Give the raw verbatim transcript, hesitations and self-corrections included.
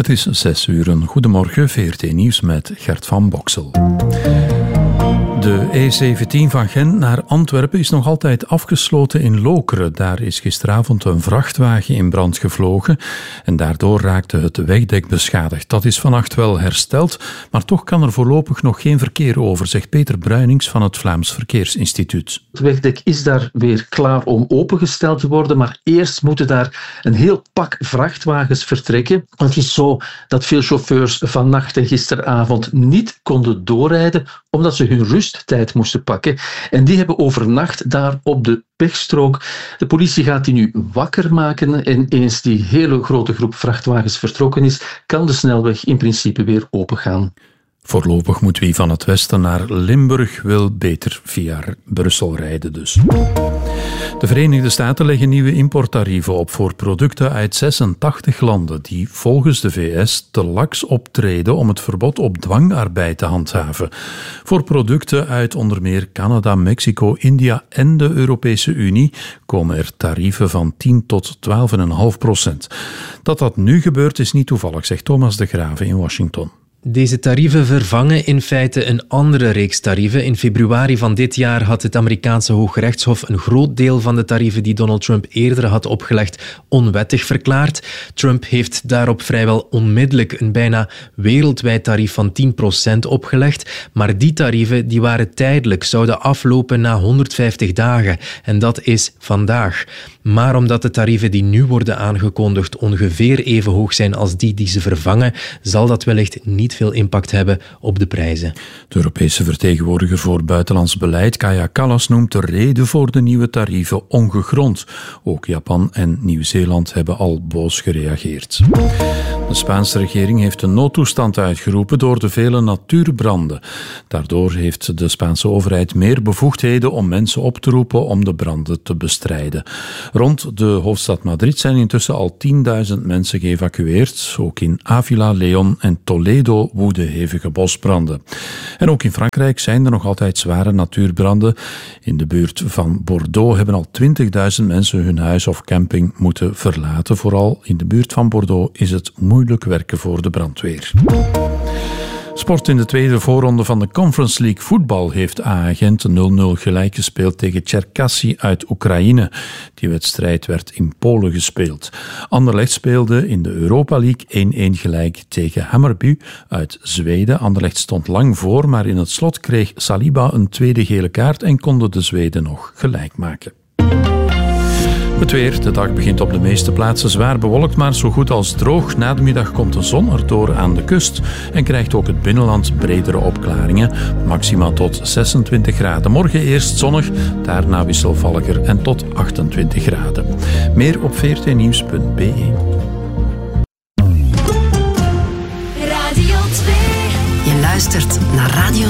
Het is zes uur. Goedemorgen, V R T Nieuws met Gert van Boksel. De E zeventien van Gent naar Antwerpen is nog altijd afgesloten in Lokeren. Daar is gisteravond een vrachtwagen in brand gevlogen en daardoor raakte het wegdek beschadigd. Dat is vannacht wel hersteld, maar toch kan er voorlopig nog geen verkeer over, zegt Peter Bruinings van het Vlaams Verkeersinstituut. Het wegdek is daar weer klaar om opengesteld te worden, maar eerst moeten daar een heel pak vrachtwagens vertrekken. Het is zo dat veel chauffeurs vannacht en gisteravond niet konden doorrijden, omdat ze hun rusttijd moesten pakken. En die hebben overnacht daar op de wegstrook. De politie gaat die nu wakker maken en eens die hele grote groep vrachtwagens vertrokken is, kan de snelweg in principe weer opengaan. Voorlopig moet wie van het westen naar Limburg wil beter via Brussel rijden dus. De Verenigde Staten leggen nieuwe importtarieven op voor producten uit zesentachtig landen die volgens de V S te laks optreden om het verbod op dwangarbeid te handhaven. Voor producten uit onder meer Canada, Mexico, India en de Europese Unie komen er tarieven van tien tot twaalf komma vijf procent. Dat dat nu gebeurt is niet toevallig, zegt Thomas de Graeve in Washington. Deze tarieven vervangen in feite een andere reeks tarieven. In februari van dit jaar had het Amerikaanse Hooggerechtshof een groot deel van de tarieven die Donald Trump eerder had opgelegd onwettig verklaard. Trump heeft daarop vrijwel onmiddellijk een bijna wereldwijd tarief van tien procent opgelegd. Maar die tarieven die waren tijdelijk, zouden aflopen na honderdvijftig dagen. En dat is vandaag. Maar omdat de tarieven die nu worden aangekondigd ongeveer even hoog zijn als die die ze vervangen, zal dat wellicht niet veel impact hebben op de prijzen. De Europese vertegenwoordiger voor buitenlands beleid, Kaja Kallas, noemt de reden voor de nieuwe tarieven ongegrond. Ook Japan en Nieuw-Zeeland hebben al boos gereageerd. De Spaanse regering heeft een noodtoestand uitgeroepen door de vele natuurbranden. Daardoor heeft de Spaanse overheid meer bevoegdheden om mensen op te roepen om de branden te bestrijden. Rond de hoofdstad Madrid zijn intussen al tienduizend mensen geëvacueerd. Ook in Ávila, León en Toledo woeden hevige bosbranden. En ook in Frankrijk zijn er nog altijd zware natuurbranden. In de buurt van Bordeaux hebben al twintigduizend mensen hun huis of camping moeten verlaten. Vooral in de buurt van Bordeaux is het moeilijk werken voor de brandweer. Sport in de tweede voorronde van de Conference League voetbal heeft A Gent nul nul gelijk gespeeld tegen Cherkasy uit Oekraïne. Die wedstrijd werd in Polen gespeeld. Anderlecht speelde in de Europa League één-één gelijk tegen Hammarby uit Zweden. Anderlecht stond lang voor, maar in het slot kreeg Saliba een tweede gele kaart en konden de Zweden nog gelijk maken. Het weer. De dag begint op de meeste plaatsen zwaar bewolkt, maar zo goed als droog. Na de middag komt de zon erdoor aan de kust en krijgt ook het binnenland bredere opklaringen. Maximaal tot zesentwintig graden. Morgen eerst zonnig, daarna wisselvalliger en tot achtentwintig graden. Meer op v r t nieuws punt b e. Radio twee. Je luistert naar Radio